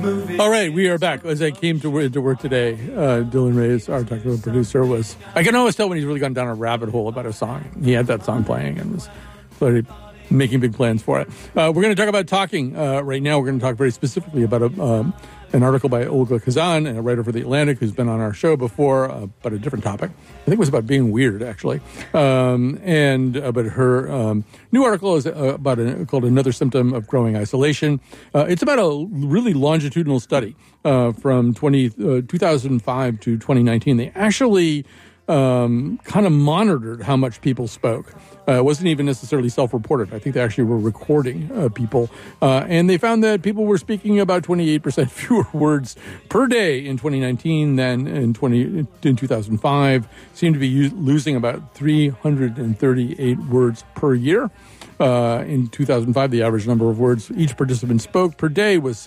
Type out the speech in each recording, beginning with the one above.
All right, we are back. As I came to work today, Dylan Reyes, our technical producer, I can always tell when he's really gone down a rabbit hole about a song. He had that song playing and was already making big plans for it. We're going to talk about talking right now. We're going to talk very specifically about an article by Olga Kazan, a writer for The Atlantic, who's been on our show before, about a different topic. I think it was about being weird, actually. But her new article is called Another Symptom of Growing Isolation. It's about a really longitudinal study from 2005 to 2019. They actually kind of monitored how much people spoke. It wasn't even necessarily self-reported. I think they actually were recording people. And they found that people were speaking about 28% fewer words per day in 2019 than in 2005. Seemed to be losing about 338 words per year. In 2005, the average number of words each participant spoke per day was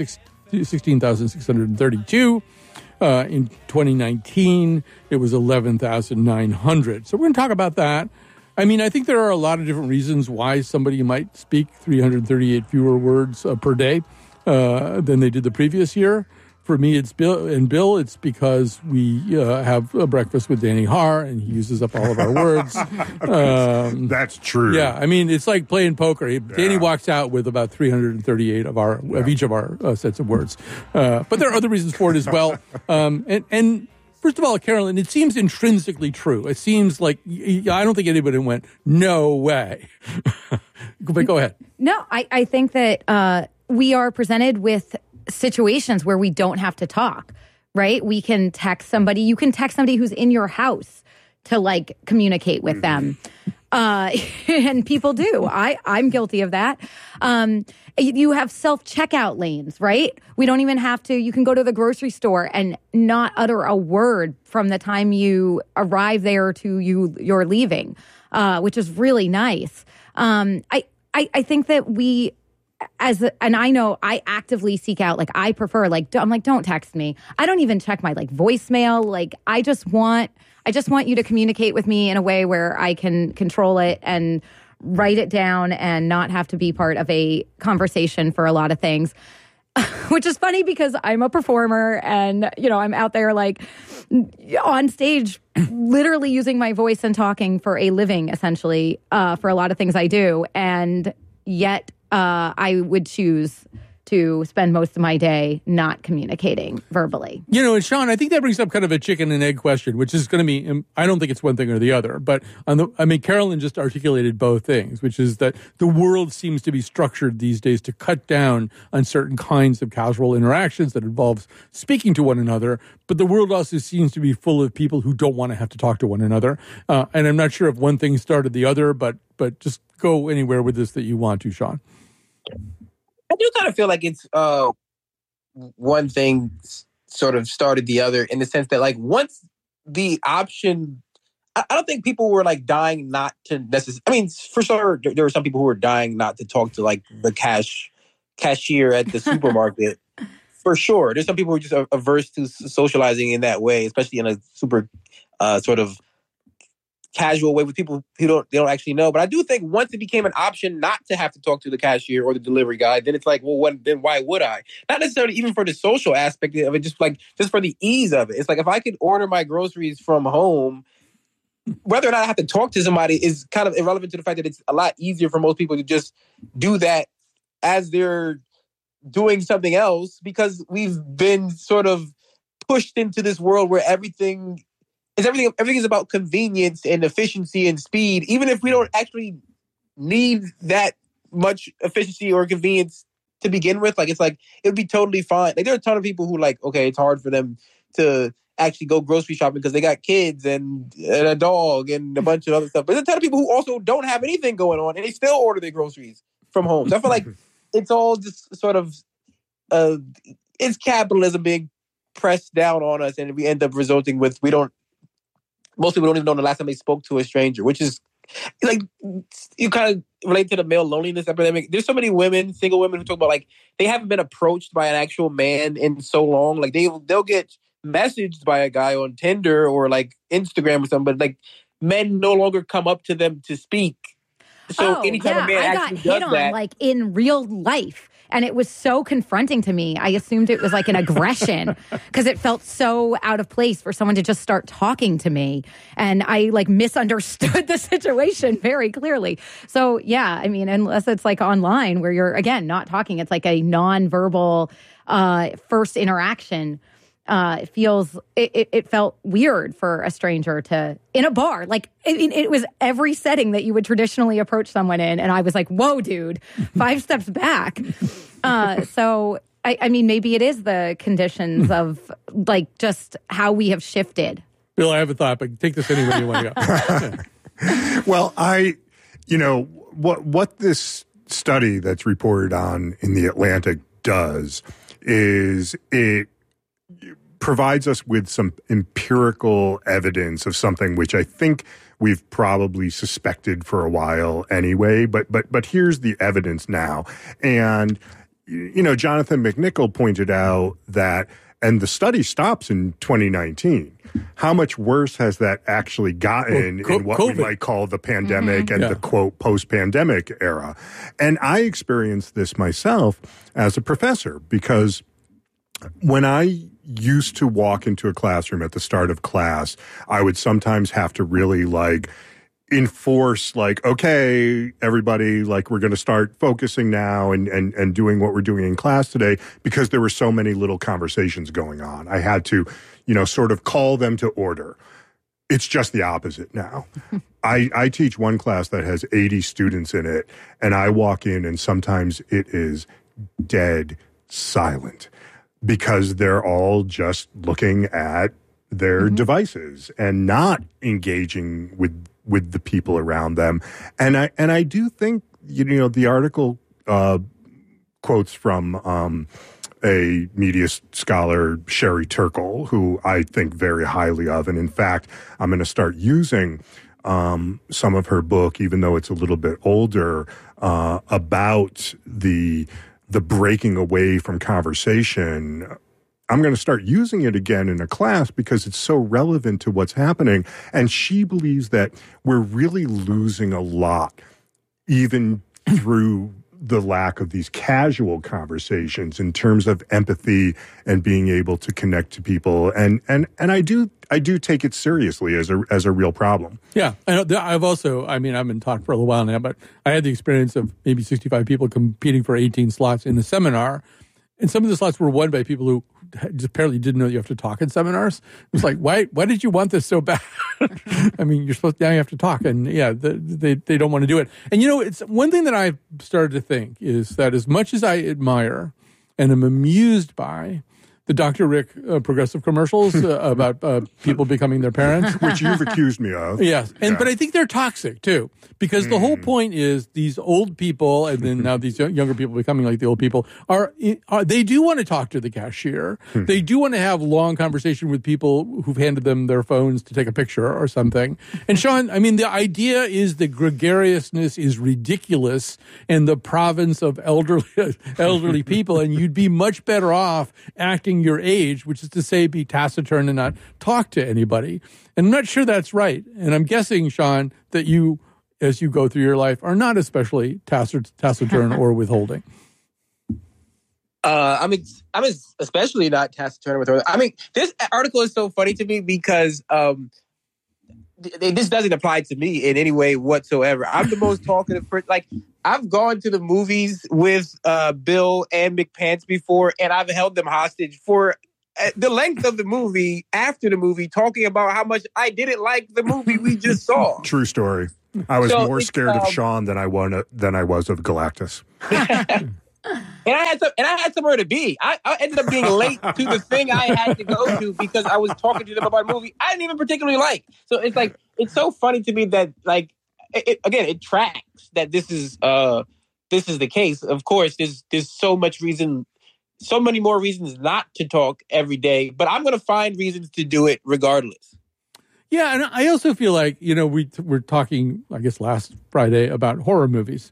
16,632. In 2019, it was 11,900. So we're going to talk about that. I mean, I think there are a lot of different reasons why somebody might speak 338 fewer words per day than they did the previous year. For me, it's Bill, it's because we have a breakfast with Danny Haar, and he uses up all of our words. That's true. Yeah, I mean, it's like playing poker. Danny walks out with about 338 of each of our sets of words. But there are other reasons for it as well. And first of all, Carolyn, it seems intrinsically true. It seems like, I don't think anybody went, no way. But go ahead. No, I think that we are presented with situations where we don't have to talk, right? We can text somebody. You can text somebody who's in your house to communicate with them. And people do. I'm guilty of that. You have self-checkout lanes, right? We don't even have to, you can go to the grocery store and not utter a word from the time you arrive there to you're leaving, which is really nice. I think that and I know I actively seek out, I prefer, I'm don't text me. I don't even check my voicemail. I just want you to communicate with me in a way where I can control it and write it down and not have to be part of a conversation for a lot of things, which is funny because I'm a performer and, I'm out there on stage, literally using my voice and talking for a living, essentially, for a lot of things I do. And yet, I would choose to spend most of my day not communicating verbally. And Sean, I think that brings up kind of a chicken and egg question, which is going to be, I don't think it's one thing or the other, but Carolyn just articulated both things, which is that the world seems to be structured these days to cut down on certain kinds of casual interactions that involves speaking to one another, but the world also seems to be full of people who don't want to have to talk to one another. And I'm not sure if one thing started the other, but just go anywhere with this that you want to, Sean. I do kind of feel like it's one thing sort of started the other, in the sense that once the option, I don't think people were dying not to necessarily. I mean, for sure there were some people who were dying not to talk to the cashier at the supermarket. For sure, there's some people who are just averse to socializing in that way, especially in a super sort of casual way with people who they don't actually know. But I do think once it became an option not to have to talk to the cashier or the delivery guy, then it's then why would I? Not necessarily even for the social aspect of it, just for the ease of it. It's if I could order my groceries from home, whether or not I have to talk to somebody is kind of irrelevant to the fact that it's a lot easier for most people to just do that as they're doing something else, because we've been sort of pushed into this world where everything is about convenience and efficiency and speed, even if we don't actually need that much efficiency or convenience to begin with. It would be totally fine. There are a ton of people who okay, it's hard for them to actually go grocery shopping because they got kids and a dog and a bunch of other stuff. But there's a ton of people who also don't have anything going on and they still order their groceries from home. So I feel like it's all just sort of, it's capitalism being pressed down on us, and we end up resulting with most people don't even know the last time they spoke to a stranger, which is you kind of relate to the male loneliness epidemic. There's so many single women who talk about they haven't been approached by an actual man in so long. They'll get messaged by a guy on Tinder or Instagram or something, but men no longer come up to them to speak. So anytime a man actually does that, in real life. And it was so confronting to me. I assumed it was like an aggression because it felt so out of place for someone to just start talking to me. And I like misunderstood the situation very clearly. So yeah, I mean, unless it's like online where you're, again, not talking, it's like a nonverbal first interaction. It felt weird for a stranger to, in a bar, like it was every setting that you would traditionally approach someone in. And I was like, whoa, dude, 5 steps back. So I mean, maybe it is the conditions of like just how we have shifted. Bill, I have a thought, but take this anywhere you want to go. Well, what this study that's reported on in the Atlantic does is it provides us with some empirical evidence of something which I think we've probably suspected for a while anyway, but here's the evidence now. And, Jonathan McNichol pointed out that, and the study stops in 2019. How much worse has that actually gotten in what COVID. We might call the pandemic and the, quote, post-pandemic era? And I experienced this myself as a professor because when I used to walk into a classroom at the start of class, I would sometimes have to really enforce okay, everybody, we're going to start focusing now and doing what we're doing in class today because there were so many little conversations going on. I had to, sort of call them to order. It's just the opposite now. I teach one class that has 80 students in it, and I walk in and sometimes it is dead silent because they're all just looking at their devices and not engaging with the people around them. And I do think, the article quotes from a media scholar, Sherry Turkle, who I think very highly of. And in fact, I'm going to start using some of her book, even though it's a little bit older, about the breaking away from conversation. I'm going to start using it again in a class because it's so relevant to what's happening. And she believes that we're really losing a lot, even through the lack of these casual conversations in terms of empathy and being able to connect to people. And I do take it seriously as a real problem. Yeah. I've been taught for a little while now, but I had the experience of maybe 65 people competing for 18 slots in a seminar. And some of the slots were won by people who just apparently didn't know you have to talk in seminars. It was like, why did you want this so bad? I mean, you're supposed to, now you have to talk. And yeah, they don't want to do it. And it's one thing that I've started to think is that as much as I admire and am amused by the Dr. Rick progressive commercials about people becoming their parents. Which you've accused me of. Yes. But I think they're toxic too, because the whole point is these old people, and then now these younger people becoming like the old people, are they do want to talk to the cashier. They do want to have long conversation with people who've handed them their phones to take a picture or something. And Sean, I mean, the idea is that gregariousness is ridiculous in the province of elderly people, and you'd be much better off acting your age, which is to say be taciturn and not talk to anybody. And I'm not sure that's right. And I'm guessing, Sean, that you, as you go through your life, are not especially taciturn or withholding. I'm especially not taciturn or withholding. I mean, this article is so funny to me because this doesn't apply to me in any way whatsoever. I'm the most talkative person. Like, I've gone to the movies with Bill and McPants before, and I've held them hostage for the length of the movie, after the movie, talking about how much I didn't like the movie we just saw. True story. I was more scared of Sean than I was of Galactus. And I had somewhere to be. I ended up being late to the thing I had to go to because I was talking to them about a movie I didn't even particularly like. So it's so funny to me that it tracks that this is the case. Of course, there's so many more reasons not to talk every day, but I'm going to find reasons to do it regardless. Yeah, and I also feel like, we're talking, I guess, last Friday about horror movies.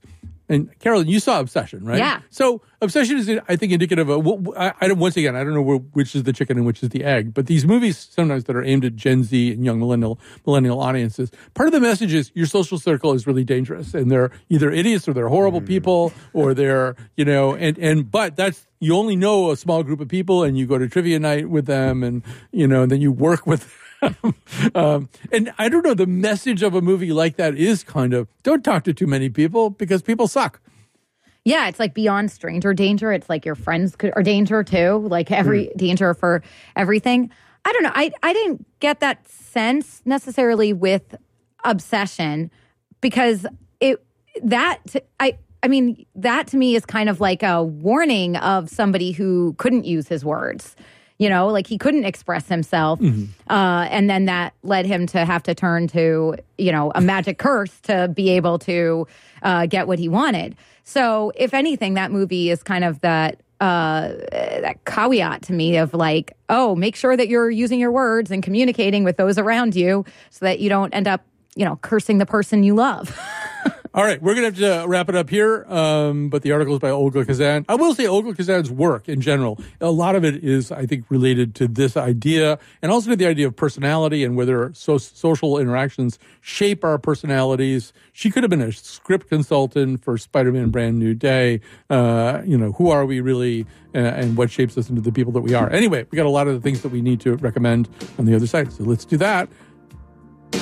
And Carolyn, you saw Obsession, right? Yeah. So Obsession is, I think, indicative of, once again, I don't know which is the chicken and which is the egg, but these movies sometimes that are aimed at Gen Z and young millennial audiences, part of the message is your social circle is really dangerous, and they're either idiots or they're horrible people, or they're, but that's, you only know a small group of people, and you go to trivia night with them, and, and then you work with them. And I don't know, the message of a movie like that is kind of, don't talk to too many people because people suck. Yeah, it's like beyond stranger danger. It's like your friends are danger too, like every danger for everything. I don't know. I didn't get that sense necessarily with Obsession, because that to me is kind of like a warning of somebody who couldn't use his words. Like he couldn't express himself. And then that led him to have to turn to, a magic curse to be able to get what he wanted. So if anything, that movie is kind of that caveat to me of like, oh, make sure that you're using your words and communicating with those around you so that you don't end up, cursing the person you love. All right, we're going to have to wrap it up here, but the article is by Olga Kazan. I will say Olga Kazan's work in general, a lot of it is, I think, related to this idea, and also to the idea of personality and whether social interactions shape our personalities. She could have been a script consultant for Spider-Man Brand New Day. Who are we really, and what shapes us into the people that we are? Anyway, we got a lot of the things that we need to recommend on the other side, so let's do that.